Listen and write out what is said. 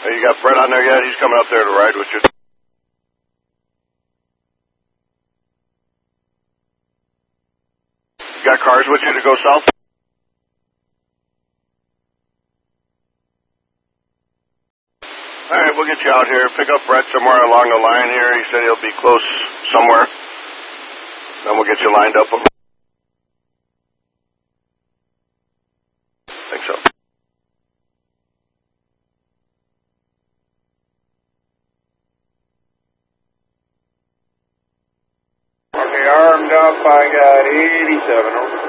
Hey, you got Brett on there yet? He's coming up there to ride with you. You got cars with you to go south? All right, we'll get you out here. Pick up Brett somewhere along the line here. He said he'll be close somewhere. Then we'll get you lined up. I think so. Okay, armed up, I got 87.